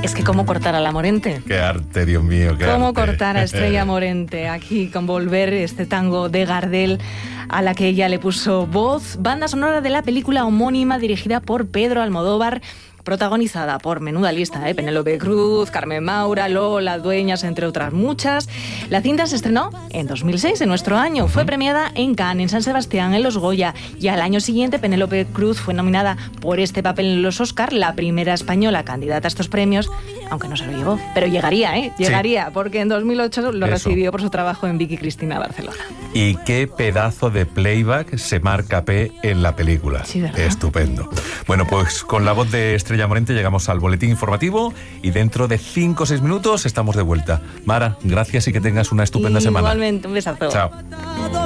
Es que cómo cortar a la Morente. Qué arte, Dios mío, qué Cómo arte. cortar a Estrella Morente aquí con Volver, este tango de Gardel a la que ella le puso voz. Banda sonora de la película homónima dirigida por Pedro Almodóvar, protagonizada por menuda lista, Penélope Cruz, Carmen Maura, Lola Dueñas, entre otras muchas. La cinta se estrenó en 2006, en nuestro año. Fue premiada en Cannes, en San Sebastián, en los Goya. Y al año siguiente, Penélope Cruz fue nominada por este papel en los Oscar, la primera española candidata a estos premios, aunque no se lo llevó. Pero llegaría, llegaría, sí, porque en 2008 lo recibió por su trabajo en Vicky Cristina Barcelona. Y qué pedazo de playback se marca P en la película. Sí, ¿verdad? Estupendo. Bueno, pues con la voz de Estrella Morente llegamos al boletín informativo y dentro de 5 o 6 minutos estamos de vuelta. Mara, gracias y que tengas una estupenda semana. Igualmente, un besazo. Chao.